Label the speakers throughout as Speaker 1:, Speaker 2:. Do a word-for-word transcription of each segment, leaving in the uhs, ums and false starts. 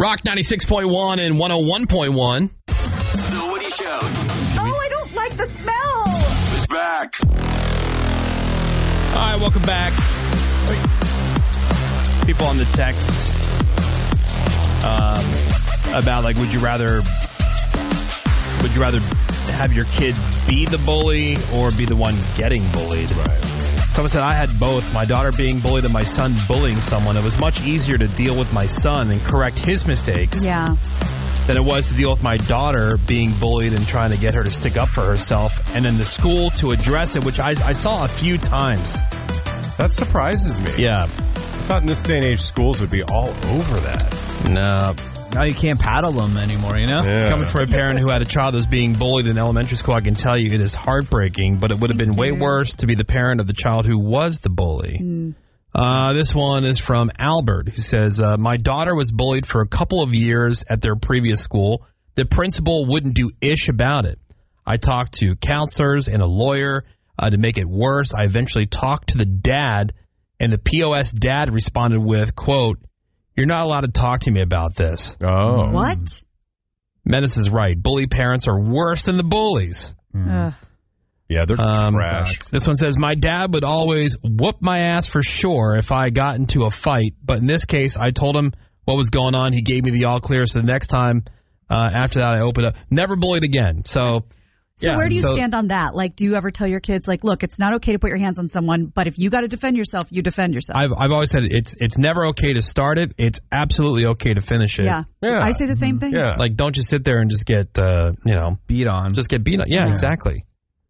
Speaker 1: Rock ninety-six point one and one oh one point one.
Speaker 2: The Woody Show.
Speaker 3: Oh, I don't like the smell.
Speaker 2: It's back.
Speaker 1: All right, welcome back. People on the text um, about, like, would you rather would you rather have your kid be the bully or be the one getting bullied? Right. Someone said, I had both. My daughter being bullied and my son bullying someone. It was much easier to deal with my son and correct his mistakes
Speaker 3: Yeah.
Speaker 1: than it was to deal with my daughter being bullied and trying to get her to stick up for herself, and in the school to address it, which I, I saw a few times.
Speaker 4: That surprises me.
Speaker 1: Yeah.
Speaker 4: I thought in this day and age schools would be all over that.
Speaker 1: No.
Speaker 5: Now you can't paddle them anymore, you know?
Speaker 4: Yeah.
Speaker 1: Coming from a parent who had a child that was being bullied in elementary school, I can tell you it is heartbreaking, but it would have been way worse to be the parent of the child who was the bully.
Speaker 3: Mm.
Speaker 1: Uh, this one is from Albert, who says, uh, my daughter was bullied for a couple of years at their previous school. The principal wouldn't do ish about it. I talked to counselors and a lawyer uh, to make it worse. I eventually talked to the dad, and the P O S dad responded with, quote, you're not allowed to talk to me about this.
Speaker 4: Oh.
Speaker 3: What?
Speaker 1: Menace is right. Bully parents are worse than the bullies.
Speaker 3: Ugh.
Speaker 4: Yeah, they're
Speaker 1: Um,
Speaker 4: trash.
Speaker 1: This one says, my dad would always whoop my ass for sure if I got into a fight. But in this case, I told him what was going on. He gave me the all clear. So the next time uh, after that, I opened up. Never bullied again. So,
Speaker 3: So
Speaker 1: yeah,
Speaker 3: where do you
Speaker 1: so-
Speaker 3: stand on that? Like, do you ever tell your kids, like, look, it's not okay to put your hands on someone, but if you got to defend yourself, you defend yourself?
Speaker 1: I've, I've always said it's it's never okay to start it. It's absolutely okay to finish it.
Speaker 3: yeah.
Speaker 4: Yeah.
Speaker 3: I say the same thing.
Speaker 4: Yeah.
Speaker 1: Like, don't just sit there and just get, uh, you know,
Speaker 5: Beat on.
Speaker 1: just get beat up. Yeah,
Speaker 3: Yeah.
Speaker 1: exactly.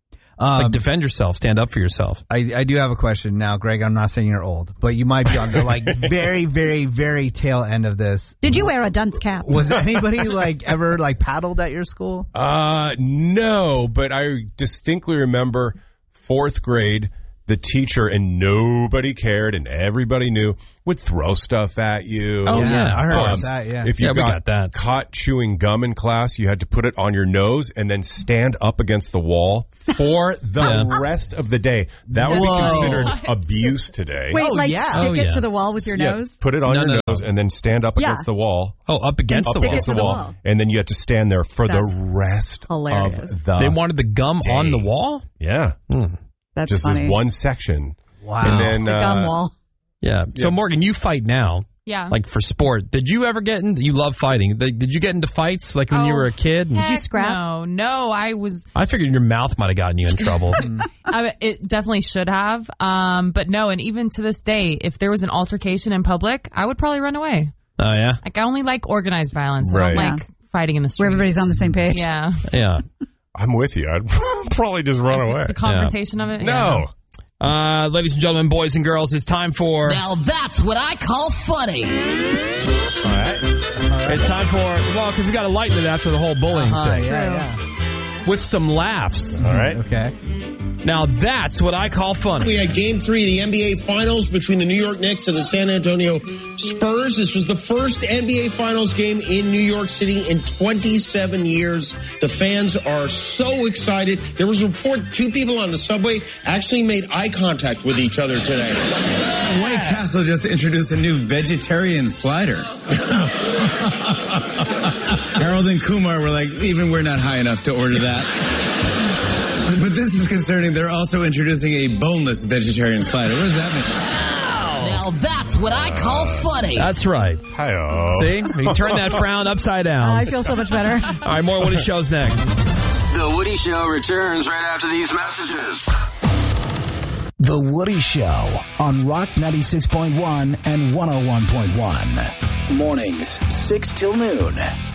Speaker 5: Um,
Speaker 1: Like, defend yourself. Stand up for yourself.
Speaker 5: I, I do have a question now, Greg. I'm not saying you're old, but you might be on the like very, very, very tail end of this.
Speaker 3: Did you wear a dunce cap?
Speaker 5: Was anybody like ever like paddled at your school?
Speaker 4: Uh, no, but I distinctly remember fourth grade, the teacher, and nobody cared and everybody knew, would throw stuff at you.
Speaker 1: Oh, yeah. I heard
Speaker 4: Um,
Speaker 1: about
Speaker 5: that, yeah.
Speaker 4: If you
Speaker 1: Yeah, we
Speaker 4: got,
Speaker 1: got that.
Speaker 4: caught chewing gum in class, you had to put it on your nose and then stand up against the wall for the
Speaker 1: Yeah.
Speaker 4: rest of the day. That would
Speaker 5: Whoa.
Speaker 4: be considered abuse today.
Speaker 3: Wait,
Speaker 5: Oh,
Speaker 3: like
Speaker 5: yeah.
Speaker 3: stick
Speaker 1: Oh,
Speaker 3: it
Speaker 1: yeah.
Speaker 3: to the wall with your
Speaker 4: Yeah,
Speaker 3: nose?
Speaker 4: put it on
Speaker 1: No,
Speaker 4: your
Speaker 1: no.
Speaker 4: nose and then stand up
Speaker 3: Yeah.
Speaker 4: against the wall.
Speaker 1: Oh, up against
Speaker 4: Up
Speaker 1: the
Speaker 3: stick
Speaker 1: wall.
Speaker 3: it
Speaker 4: against
Speaker 3: to
Speaker 4: the
Speaker 3: the
Speaker 4: wall.
Speaker 3: wall.
Speaker 4: And then you had to stand there for
Speaker 3: That's
Speaker 4: the rest
Speaker 3: hilarious.
Speaker 4: of the
Speaker 1: They wanted the gum
Speaker 4: day.
Speaker 1: on the wall?
Speaker 4: Yeah.
Speaker 1: Hmm.
Speaker 3: That's
Speaker 4: Just
Speaker 3: funny.
Speaker 4: as one section.
Speaker 5: Wow.
Speaker 4: And then,
Speaker 3: The
Speaker 4: uh,
Speaker 3: gum wall.
Speaker 1: Yeah. So,
Speaker 4: Yeah.
Speaker 1: Morgan, you fight now,
Speaker 6: Yeah.
Speaker 1: like for sport. Did you ever get in? You love fighting. Did did you get into fights like when you
Speaker 6: Oh,
Speaker 1: were a kid?
Speaker 3: Did you
Speaker 6: Heck
Speaker 3: scrap?
Speaker 6: No, no. I was.
Speaker 1: I figured your mouth might have gotten you in trouble.
Speaker 6: I, it definitely should have. Um, but no. And even to this day, if there was an altercation in public, I would probably run away.
Speaker 1: Oh, yeah?
Speaker 6: Like I only like organized violence. I
Speaker 4: Right.
Speaker 6: don't like fighting in the
Speaker 3: Where
Speaker 6: streets.
Speaker 3: everybody's on the same page.
Speaker 6: Yeah.
Speaker 1: Yeah.
Speaker 4: I'm with you. I'd probably just run away.
Speaker 6: The confrontation of it.
Speaker 4: No.
Speaker 1: Uh, ladies and gentlemen, boys and girls, it's time for...
Speaker 7: Now that's what I call funny.
Speaker 1: All right. It's time for... Well, because we got to lighten it after the whole bullying
Speaker 5: Uh,
Speaker 1: thing.
Speaker 5: yeah, yeah.
Speaker 1: With some laughs.
Speaker 4: All right.
Speaker 5: Okay.
Speaker 1: Now, that's what I call funny.
Speaker 8: We had game three of the N B A Finals between the New York Knicks and the San Antonio Spurs. This was the first N B A Finals game in New York City in twenty-seven years. The fans are so excited. There was a report two people on the subway actually made eye contact with each other today.
Speaker 9: White Castle just introduced a new vegetarian slider. Harold and Kumar were like, even we're not high enough to order that. But this is concerning. They're also introducing a boneless vegetarian slider. What does that mean?
Speaker 7: Now that's what I call funny.
Speaker 1: That's right.
Speaker 4: Hi-oh.
Speaker 1: See? You turn that frown upside down.
Speaker 3: I feel so much better.
Speaker 1: All right, more Woody Show's next.
Speaker 2: The Woody Show returns right after these messages.
Speaker 10: The Woody Show on Rock ninety-six point one and one oh one point one. Mornings, six till noon.